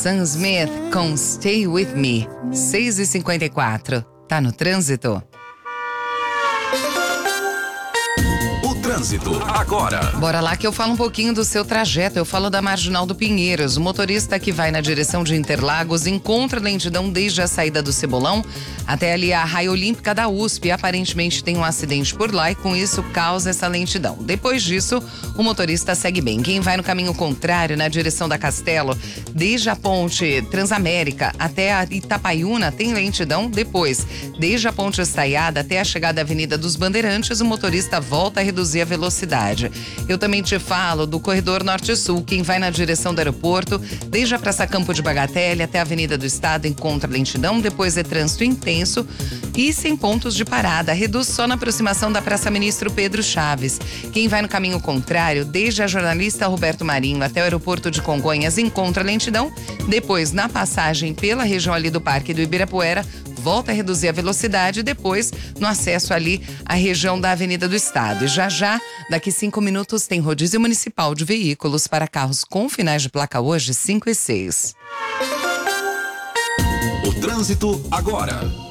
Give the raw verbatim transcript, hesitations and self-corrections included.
Sam Smith com Stay With Me, seis e cinquenta e quatro. Tá no trânsito? Trânsito agora. Bora lá que eu falo um pouquinho do seu trajeto. Eu falo da Marginal do Pinheiros. O motorista que vai na direção de Interlagos encontra lentidão desde a saída do Cebolão até ali a Raia Olímpica da U S P. Aparentemente tem um acidente por lá e com isso causa essa lentidão. Depois disso, o motorista segue bem. Quem vai no caminho contrário, na direção da Castelo, desde a ponte Transamérica até a Itapaiúna, tem lentidão. Depois, desde a ponte Estaiada até a chegada à Avenida dos Bandeirantes, o motorista volta a reduzir a velocidade. Eu também te falo do corredor Norte-Sul. Quem vai na direção do aeroporto, desde a Praça Campo de Bagatelle até a Avenida do Estado, encontra lentidão. Depois é trânsito intenso e sem pontos de parada. Reduz só na aproximação da Praça Ministro Pedro Chaves. Quem vai no caminho contrário, desde a Jornalista Roberto Marinho até o aeroporto de Congonhas, encontra lentidão. Depois, na passagem pela região ali do Parque do Ibirapuera, volta a reduzir a velocidade. Depois, no acesso ali à região da Avenida do Estado. E já já, daqui cinco minutos, tem rodízio municipal de veículos para carros com finais de placa hoje, cinco e seis. O trânsito agora.